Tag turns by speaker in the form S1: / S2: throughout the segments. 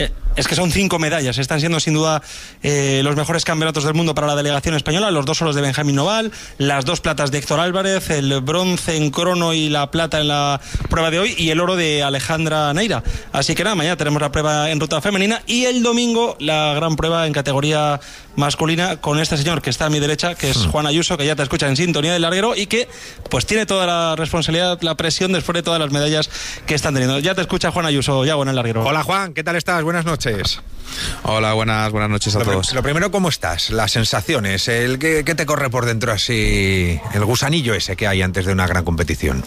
S1: es que son 5 medallas. Están siendo sin duda los mejores campeonatos del mundo para la delegación española. Los 2 oros de Benjamín Noval, las 2 platas de Héctor Álvarez, el bronce en crono y la plata en la prueba de hoy, y el oro de Alejandra Neira. Así que nada, mañana tenemos la prueba en ruta femenina y el domingo la gran prueba en categoría masculina con este señor que está a mi derecha, que es Juan Ayuso, que ya te escucha en sintonía del larguero y que pues tiene toda la responsabilidad, la presión después de todas las medallas que están teniendo. Ya te escucha Juan Ayuso, ya en el larguero.
S2: Hola Juan, ¿qué tal estás? Buenas noches.
S3: Hola, buenas noches a todos.
S2: Lo primero, ¿cómo estás? Las sensaciones, ¿qué te corre por dentro así, el gusanillo ese que hay antes de una gran competición?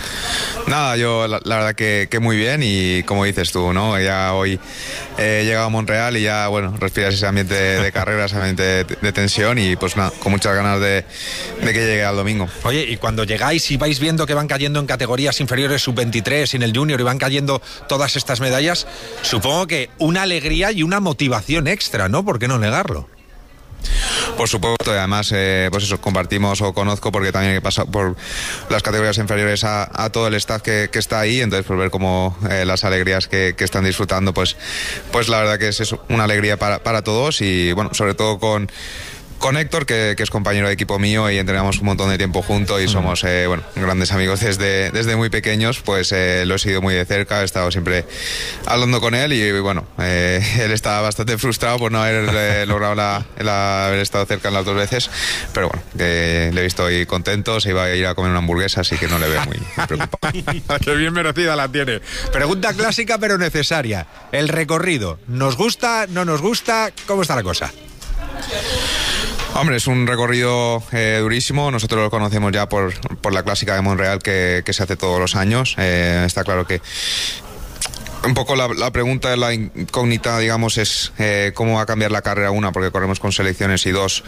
S3: Nada, yo la verdad que muy bien, y como dices tú, ¿no? Ya hoy he llegado a Montreal y ya, bueno, respiras ese ambiente de carrera, ese ambiente de tensión, y pues nada, con muchas ganas de que llegue al domingo.
S2: Oye, y cuando llegáis y vais viendo que van cayendo en categorías inferiores, sub-23, en el junior, y van cayendo todas estas medallas, supongo que una alegría y una motivación extra, ¿no? ¿Por qué no negarlo?
S3: Por supuesto, y además pues eso, compartimos o conozco, porque también he pasado por las categorías inferiores a todo el staff que está ahí, entonces pues ver cómo las alegrías que están disfrutando, pues la verdad que es eso, una alegría para todos, y bueno, sobre todo con Héctor, que es compañero de equipo mío y entrenamos un montón de tiempo juntos y somos bueno, grandes amigos desde muy pequeños. Pues lo he seguido muy de cerca, he estado siempre hablando con él, y bueno, él estaba bastante frustrado por no haber logrado haber estado cerca en las 2 veces, pero bueno, que le he visto hoy contento, se iba a ir a comer una hamburguesa, así que no le veo muy preocupado.
S2: Qué bien merecida la tiene. Pregunta clásica pero necesaria: el recorrido, ¿nos gusta, no nos gusta? ¿Cómo está la cosa?
S3: Hombre, es un recorrido durísimo. Nosotros lo conocemos ya por la clásica de Montreal que se hace todos los años. Está claro que un poco la pregunta, la incógnita, digamos, es cómo va a cambiar la carrera, una, porque corremos con selecciones, y dos,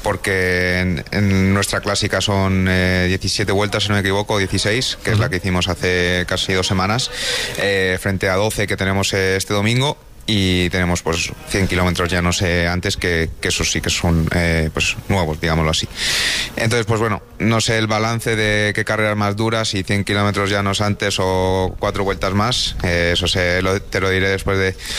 S3: porque en nuestra clásica son 17 vueltas, si no me equivoco, 16, que es la que hicimos hace casi 2 semanas, frente a 12 que tenemos este domingo. Y tenemos pues 100 kilómetros ya no sé antes, que esos sí que son pues nuevos, digámoslo así. Entonces pues bueno, no sé el balance de qué carreras más duras, si 100 kilómetros ya no es antes o 4 vueltas más, eso te lo diré después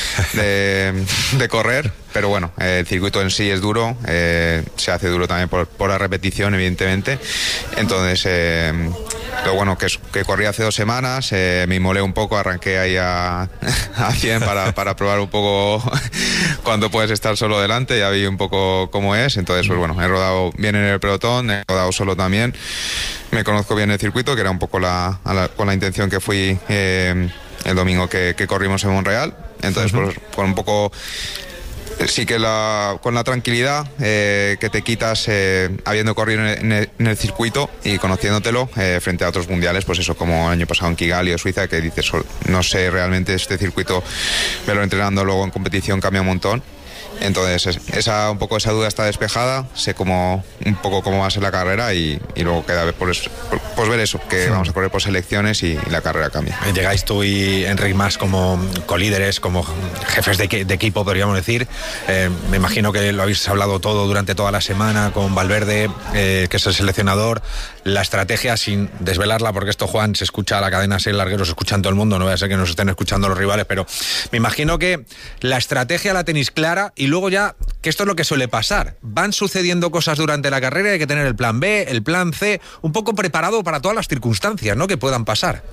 S3: de correr. Pero bueno, el circuito en sí es duro, se hace duro también por la repetición, evidentemente. Entonces, lo bueno que corrí hace 2 semanas, me inmolé un poco, arranqué ahí a 100 para probar un poco cuando puedes estar solo delante, ya vi un poco cómo es. Entonces, pues bueno, he rodado bien en el pelotón, he rodado solo también, me conozco bien el circuito, que era un poco con la intención que fui el domingo que corrimos en Montreal. Entonces, pues con un poco... Sí que con la tranquilidad que te quitas habiendo corrido en el circuito y conociéndotelo frente a otros mundiales, pues eso, como el año pasado en Kigali o Suiza, que dices, no sé, realmente este circuito, verlo entrenando luego en competición cambia un montón. Entonces un poco esa duda está despejada, sé un poco cómo va a ser la carrera, y luego queda pues ver eso, que vamos a correr por selecciones y la carrera cambia.
S2: Llegáis tú y Enric Mas como colíderes, como jefes de equipo, podríamos decir. Me imagino que lo habéis hablado todo durante toda la semana con Valverde, que es el seleccionador. La estrategia, sin desvelarla, porque esto, Juan, se escucha a la cadena SER Larguero, se escucha en todo el mundo, no vaya a ser que nos estén escuchando los rivales, pero me imagino que la estrategia la tenéis clara, y luego ya, que esto es lo que suele pasar, van sucediendo cosas durante la carrera y hay que tener el plan B, el plan C, un poco preparado para todas las circunstancias, ¿no?, que puedan pasar.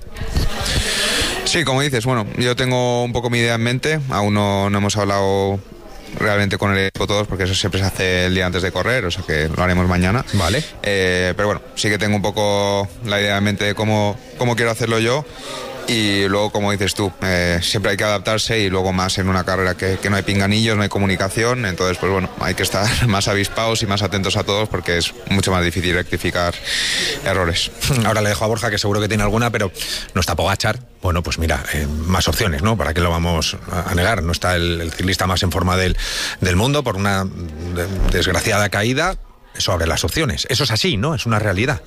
S3: Sí, como dices, bueno, yo tengo un poco mi idea en mente, aún no hemos hablado realmente con el equipo todos, porque eso siempre se hace el día antes de correr, o sea que lo haremos mañana.
S2: Vale.
S3: Pero bueno, sí que tengo un poco la idea en mente de cómo quiero hacerlo yo. Y luego, como dices tú, siempre hay que adaptarse, y luego más en una carrera que no hay pinganillos, no hay comunicación. Entonces, pues bueno, hay que estar más avispados y más atentos a todos, porque es mucho más difícil rectificar errores.
S2: Ahora le dejo a Borja, que seguro que tiene alguna, pero no está Pogačar. Bueno, pues mira, más opciones, ¿no? ¿Para qué lo vamos a negar? No está el ciclista más en forma del mundo por una desgraciada caída. Eso abre las opciones. Eso es así, ¿no? Es una realidad.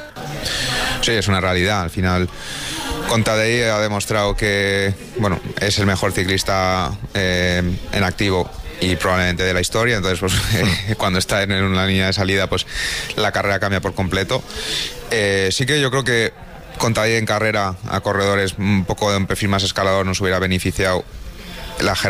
S3: Sí, es una realidad. Al final, con Tadej ha demostrado que, bueno, es el mejor ciclista en activo y probablemente de la historia. Entonces, pues cuando está en una línea de salida, pues la carrera cambia por completo. Sí que yo creo que con Tadej en carrera a corredores un poco de un perfil más escalador nos hubiera beneficiado la